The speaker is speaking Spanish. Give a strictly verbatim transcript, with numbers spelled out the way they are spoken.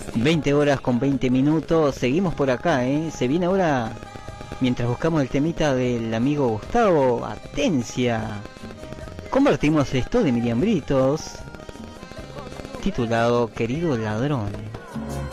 veinte horas con veinte minutos, seguimos por acá, ¿eh? Se viene ahora, mientras buscamos el temita del amigo Gustavo, Atencia. Convertimos esto de Miriam Britos, titulado Querido Ladrón.